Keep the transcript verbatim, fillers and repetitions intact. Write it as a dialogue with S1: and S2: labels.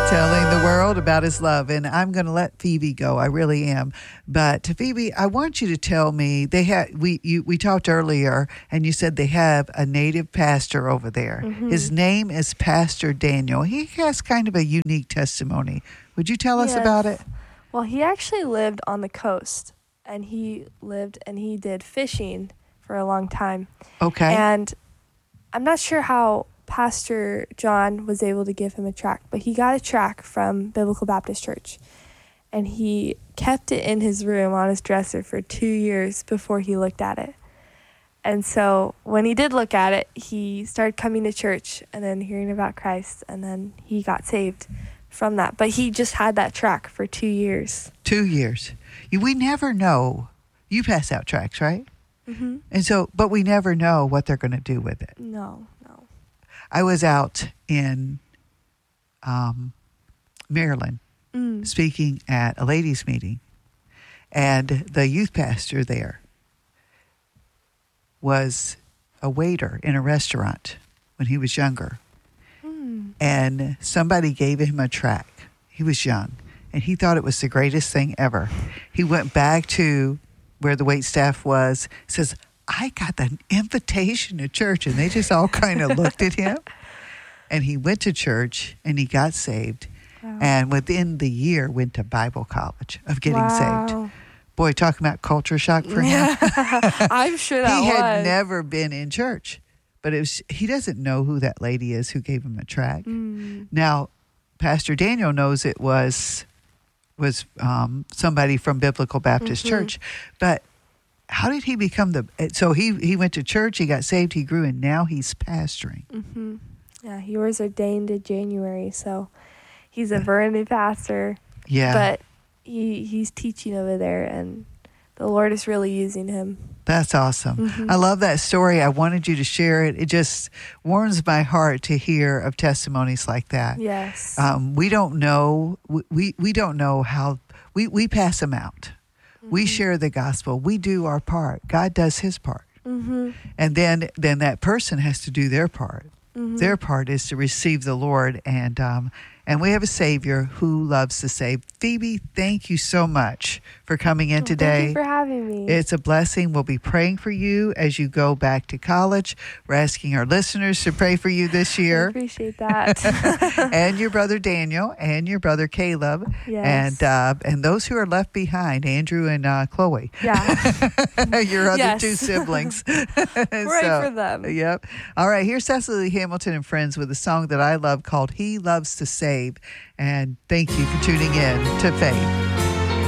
S1: Telling the world about his love. And I'm going to let Phoebe go. I really am. But Phoebe, I want you to tell me, they had we you, we talked earlier and you said they have a native pastor over there. Mm-hmm. His name is Pastor Daniel. He has kind of a unique testimony. Would you tell us
S2: yes.
S1: about it?
S2: Well, he actually lived on the coast, and he lived and he did fishing for a long time.
S1: Okay.
S2: And I'm not sure how Pastor John was able to give him a tract, but he got a tract from Biblical Baptist Church, and he kept it in his room on his dresser for two years before he looked at it. And so when he did look at it, he started coming to church and then hearing about Christ, and then he got saved from that. But he just had that tract for two years.
S1: Two years. You, we never know. You pass out tracts, right?
S2: Mm-hmm.
S1: And so, but we never know what they're going to do with it.
S2: No, no.
S1: I was out in um, Maryland
S2: Mm.
S1: speaking at a ladies' meeting, and the youth pastor there was a waiter in a restaurant when he was younger.
S2: Mm.
S1: And somebody gave him a tract. He was young, and he thought it was the greatest thing ever. He went back to where the wait staff was, says, I got an invitation to church. And they just all kind of looked at him. And he went to church, and he got saved. Wow. And within the year, went to Bible college of getting
S2: wow.
S1: saved. Boy, talking about culture shock for him.
S2: I'm sure that
S1: he
S2: was.
S1: had never been in church. But it was, he doesn't know who that lady is who gave him a tract. Mm. Now, Pastor Daniel knows it was was um, somebody from Biblical Baptist mm-hmm. Church. But how did he become the... So he, he went to church, he got saved, he grew, and now he's pastoring.
S2: Mm-hmm. Yeah, he was ordained in January, so he's a Vernon pastor.
S1: Yeah.
S2: But he he's teaching over there, and the Lord is really using him.
S1: That's awesome. Mm-hmm. I love that story. I wanted you to share it. It just warms my heart to hear of testimonies like that.
S2: Yes.
S1: Um, we don't know. We, we don't know how. We, we pass them out. Mm-hmm. We share the gospel. We do our part. God does his part.
S2: Mm-hmm.
S1: And then, then that person has to do their part. Mm-hmm. Their part is to receive the Lord, and um, and we have a Savior who loves to save. Phoebe, thank you so much for coming in today.
S2: Thank you for having me.
S1: It's a blessing. We'll be praying for you as you go back to college. We're asking our listeners to pray for you this year.
S2: I appreciate that.
S1: And your brother Daniel and your brother Caleb.
S2: Yes.
S1: And uh, and those who are left behind, Andrew and uh, Chloe.
S2: Yeah.
S1: Your other
S2: yes.
S1: two siblings.
S2: Pray
S1: so,
S2: for them.
S1: Yep. All right. Here's Cecily Hamilton and Friends with a song that I love called He Loves to Save. And thank you for tuning in to Faith.